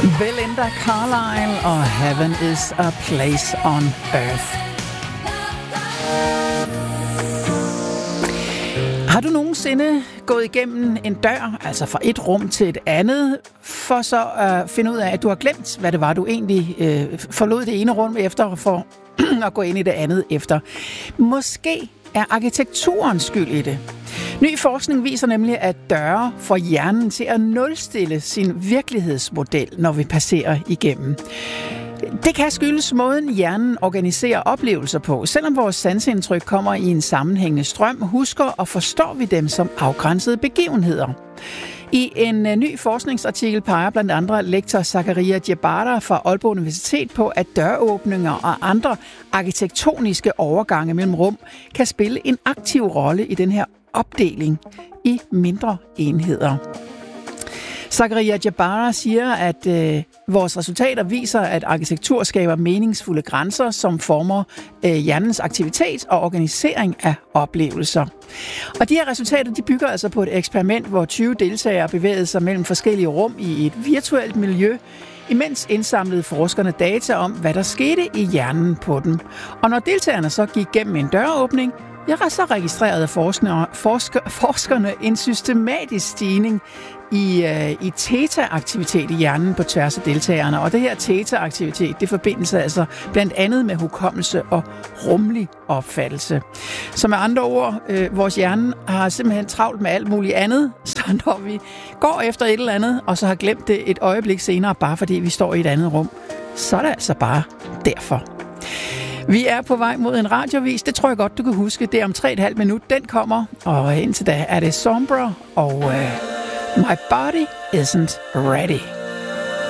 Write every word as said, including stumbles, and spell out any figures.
Belinda Carlisle og Heaven is a Place on Earth. Har du nogensinde gået igennem en dør, altså fra et rum til et andet, for så at finde ud af, at du har glemt, hvad det var, du egentlig øh, forlod det ene rum efter, for at gå ind i det andet efter? Måske er arkitekturen skyld i det. Ny forskning viser nemlig, at døre får hjernen til at nulstille sin virkelighedsmodel, når vi passerer igennem. Det kan skyldes måden, hjernen organiserer oplevelser på. Selvom vores sanseindtryk kommer i en sammenhængende strøm, husker og forstår vi dem som afgrænsede begivenheder. I en ny forskningsartikel peger blandt andre lektor Zakaria Jebara fra Aalborg Universitet på, at døråbninger og andre arkitektoniske overgange mellem rum kan spille en aktiv rolle i den her opdeling i mindre enheder. Zakaria Jebara siger, at øh, vores resultater viser, at arkitektur skaber meningsfulde grænser, som former øh, hjernens aktivitet og organisering af oplevelser. Og de her resultater, de bygger altså på et eksperiment, hvor tyve deltagere bevægede sig mellem forskellige rum i et virtuelt miljø, imens indsamlede forskerne data om, hvad der skete i hjernen på dem. Og når deltagerne så gik gennem en døråbning, ja, så registrerede forskere, forsker, forskerne en systematisk stigning i, øh, i theta-aktivitet i hjernen på tværs af deltagerne. Og det her theta-aktivitet, det forbindes altså blandt andet med hukommelse og rumlig opfattelse. Så med andre ord, øh, vores hjerne har simpelthen travlt med alt muligt andet, så når vi går efter et eller andet, og så har glemt det et øjeblik senere, bare fordi vi står i et andet rum, så er det altså bare derfor. Vi er på vej mod en radiovis, det tror jeg godt, du kan huske. Det er om tre og et halvt minut, den kommer, og indtil da er det Sombra og uh, My Body Isn't Ready.